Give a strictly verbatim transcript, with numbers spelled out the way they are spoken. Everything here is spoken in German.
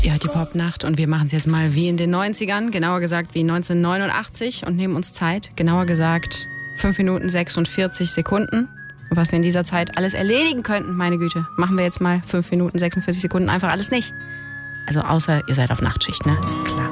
Ja, die Popnacht und wir machen es jetzt mal wie in den neunzigern, genauer gesagt wie neunzehnhundertneunundachtzig und nehmen uns Zeit, genauer gesagt fünf Minuten sechsundvierzig Sekunden. Und was wir in dieser Zeit alles erledigen könnten, meine Güte, machen wir jetzt mal fünf Minuten sechsundvierzig Sekunden einfach alles nicht. Also außer ihr seid auf Nachtschicht, ne? Klar.